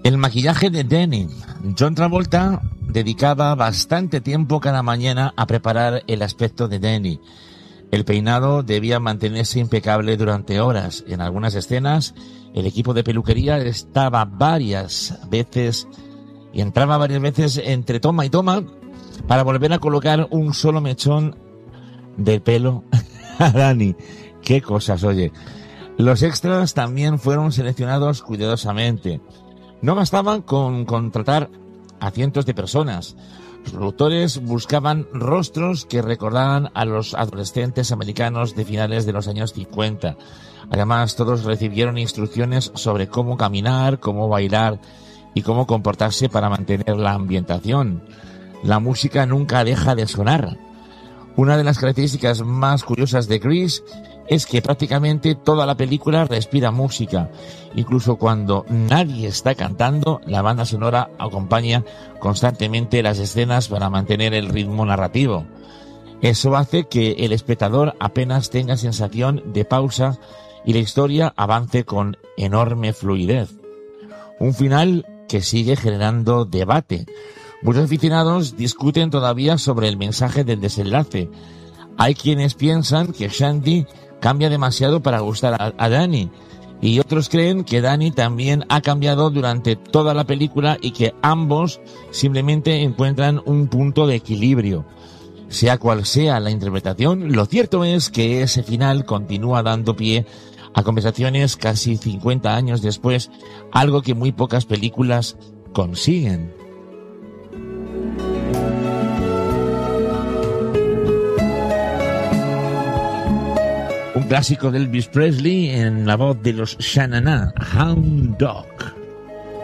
El maquillaje de Danny. John Travolta dedicaba bastante tiempo cada mañana a preparar el aspecto de Danny. El peinado debía mantenerse impecable durante horas. En algunas escenas, el equipo de peluquería entraba varias veces entre toma y toma para volver a colocar un solo mechón de pelo a Danny. Qué cosas, oye. Los extras también fueron seleccionados cuidadosamente. No bastaban con contratar a cientos de personas. Los productores buscaban rostros que recordaran a los adolescentes americanos de finales de los años 50. Además, todos recibieron instrucciones sobre cómo caminar, cómo bailar y cómo comportarse para mantener la ambientación. La música nunca deja de sonar. Una de las características más curiosas de Grease es que prácticamente toda la película respira música. Incluso cuando nadie está cantando, la banda sonora acompaña constantemente las escenas para mantener el ritmo narrativo. Eso hace que el espectador apenas tenga sensación de pausa y la historia avance con enorme fluidez. Un final que sigue generando debate. Muchos aficionados discuten todavía sobre el mensaje del desenlace. Hay quienes piensan que Shandy cambia demasiado para gustar a Danny, y otros creen que Danny también ha cambiado durante toda la película y que ambos simplemente encuentran un punto de equilibrio. Sea cual sea la interpretación, lo cierto es que ese final continúa dando pie a conversaciones casi 50 años después, algo que muy pocas películas consiguen. Un clásico de Elvis Presley en la voz de los Sha-Na-Na, Hound Dog.